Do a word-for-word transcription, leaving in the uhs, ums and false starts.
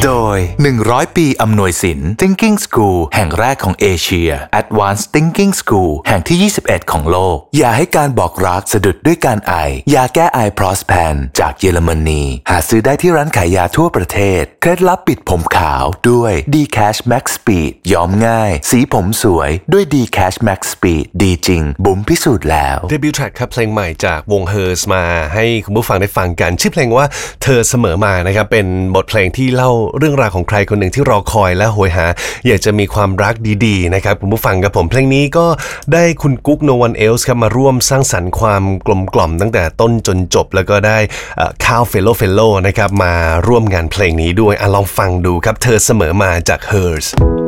โดยหนึ่งร้อยปีอำนวยสิน Thinking School แห่งแรกของเอเชีย Advanced Thinking School แห่งที่ยี่สิบเอ็ดของโลกอย่าให้การบอกรักสะดุดด้วยการไอยาแก้ไอ Prospan จากเยอรมนีหาซื้อได้ที่ร้านขายยาทั่วประเทศเคล็ดลับปิดผมขาวด้วย D-Cash Max Speed ย้อมง่ายสีผมสวยด้วย D-Cash Max Speed ดีจริงบุ๋มพิสูจน์แล้วเดบิวต์แทร็กครับเพลงใหม่จากวง Hers มาให้คุณผู้ฟังได้ฟังกันชื่อเพลงว่าเธอเสมอมานะครับเป็นบทเพลงที่เล่าเรื่องราวของใครคนหนึ่งที่รอคอยและโหยหาอยากจะมีความรักดีๆนะครับคุณผู้ฟังกับผมเพลงนี้ก็ได้คุณกุ๊ก No One Else ครับมาร่วมสร้างสรรค์ความกลมกล่อมตั้งแต่ต้นจนจบแล้วก็ได้ข้าวเฟลโลเฟลโลนะครับมาร่วมงานเพลงนี้ด้วยอ่ะลองฟังดูครับเธอเสมอมาจาก Hers